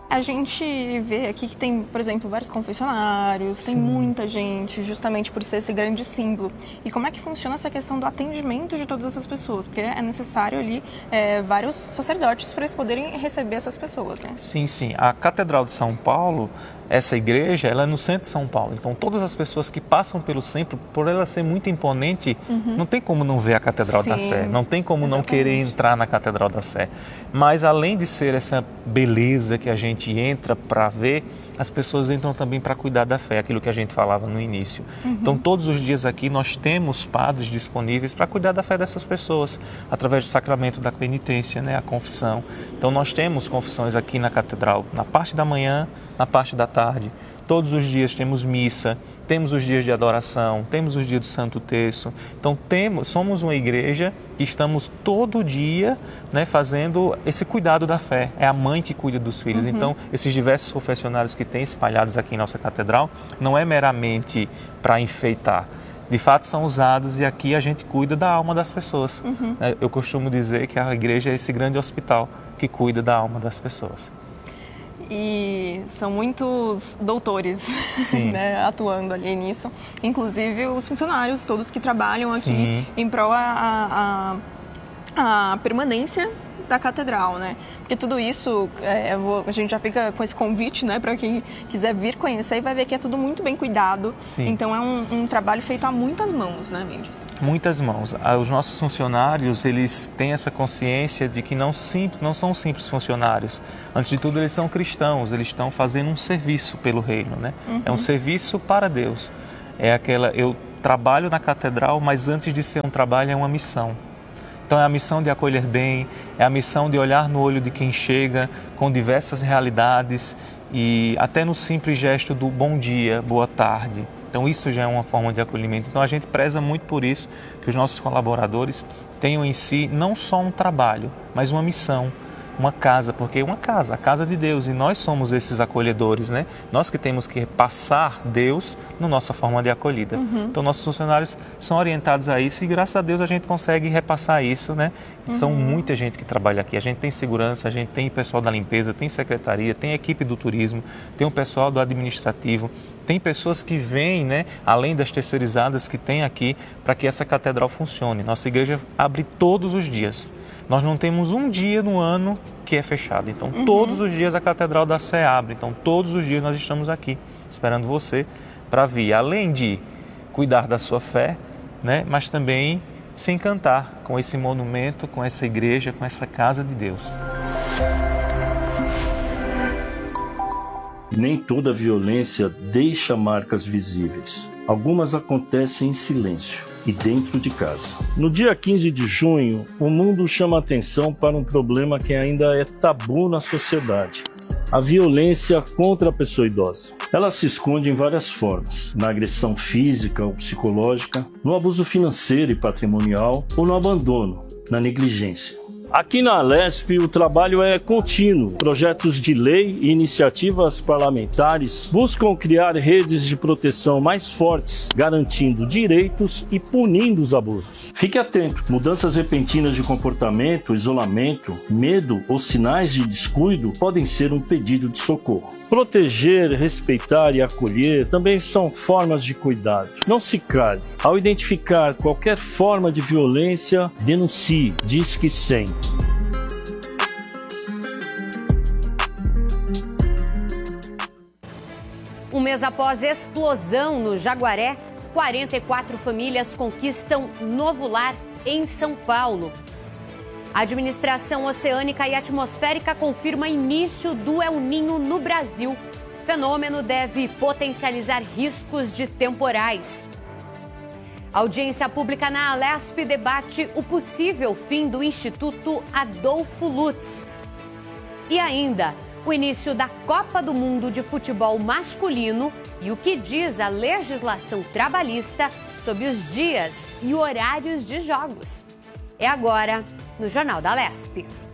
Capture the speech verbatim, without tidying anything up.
A gente vê aqui que tem, por exemplo, vários confessionários, tem Sim. muita gente, justamente por ser esse grande símbolo. E como é que funciona essa questão do atendimento de todas essas pessoas? Porque é necessário ali é, vários sacerdotes para eles poderem receber essas pessoas, né? Sim, sim. A Catedral de São Paulo, essa igreja, ela é no centro de São Paulo. Então, todas as pessoas que passam pelo centro, por ela ser muito imponente, uhum. não tem como não ver a Catedral Sim. da Sé. Não tem como Exatamente. não querer entrar na Catedral da Sé. Mas, além de ser essa beleza que a gente entra para ver, as pessoas entram também para cuidar da fé, aquilo que a gente falava no início. Uhum. Então, todos os dias aqui nós temos padres disponíveis para cuidar da fé dessas pessoas, através do sacramento da penitência, né, a confissão. Então, nós temos confissões aqui na Catedral, na parte da manhã, na parte da tarde. Todos os dias temos missa, temos os dias de adoração, temos os dias do Santo Terço. Então, temos, somos uma igreja que estamos todo dia, né, fazendo esse cuidado da fé. É a mãe que cuida dos filhos. Uhum. Então, esses diversos confessionários que tem espalhados aqui em nossa catedral, não é meramente para enfeitar. De fato, são usados e aqui a gente cuida da alma das pessoas. Uhum. Eu costumo dizer que a igreja é esse grande hospital que cuida da alma das pessoas. E são muitos doutores né, atuando ali nisso, inclusive os funcionários todos que trabalham aqui Sim. em prol a, a, a permanência da catedral, né? Porque tudo isso, é, vou, a gente já fica com esse convite, né, para quem quiser vir conhecer e vai ver que é tudo muito bem cuidado. Sim. Então é um, um trabalho feito a muitas mãos, né, Mendes? Muitas mãos. Os nossos funcionários, eles têm essa consciência de que não, sim, não são simples funcionários. Antes de tudo, eles são cristãos, eles estão fazendo um serviço pelo reino, né? Uhum. É um serviço para Deus. É aquela, eu trabalho na catedral, mas antes de ser um trabalho, é uma missão. Então é a missão de acolher bem, é a missão de olhar no olho de quem chega com diversas realidades e até no simples gesto do bom dia, boa tarde. Então isso já é uma forma de acolhimento. Então a gente preza muito por isso, que os nossos colaboradores tenham em si não só um trabalho, mas uma missão, uma casa, porque é uma casa, a casa de Deus, e nós somos esses acolhedores, né? Nós que temos que passar Deus na nossa forma de acolhida. Uhum. Então nossos funcionários são orientados a isso e graças a Deus a gente consegue repassar isso, né? Uhum. São muita gente que trabalha aqui, a gente tem segurança, a gente tem pessoal da limpeza, tem secretaria, tem equipe do turismo, tem o pessoal do administrativo, tem pessoas que vêm, né, além das terceirizadas que tem aqui, para que essa catedral funcione. Nossa igreja abre todos os dias. Nós não temos um dia no ano que é fechado. Então, uhum. todos os dias a Catedral da Sé abre. Então, todos os dias nós estamos aqui, esperando você para vir. Além de cuidar da sua fé, né, mas também se encantar com esse monumento, com essa igreja, com essa casa de Deus. Nem toda violência deixa marcas visíveis. Algumas acontecem em silêncio e dentro de casa. No dia quinze de junho, o mundo chama atenção para um problema que ainda é tabu na sociedade: a violência contra a pessoa idosa. Ela se esconde em várias formas: na agressão física ou psicológica, no abuso financeiro e patrimonial ou no abandono, na negligência. Aqui na Alesp o trabalho é contínuo. Projetos de lei e iniciativas parlamentares buscam criar redes de proteção mais fortes, garantindo direitos e punindo os abusos. Fique atento, mudanças repentinas de comportamento, isolamento, medo ou sinais de descuido podem ser um pedido de socorro. Proteger, respeitar e acolher também são formas de cuidado. Não se cale. Ao identificar qualquer forma de violência, denuncie, Disque cem. Um mês após explosão no Jaguaré, quarenta e quatro famílias conquistam novo lar em São Paulo. A Administração Oceânica e Atmosférica confirma início do El Niño no Brasil. O fenômeno deve potencializar riscos de temporais. A audiência pública na Alesp debate o possível fim do Instituto Adolfo Lutz. E ainda, o início da Copa do Mundo de Futebol Masculino e o que diz a legislação trabalhista sobre os dias e horários de jogos. É agora no Jornal da Alesp.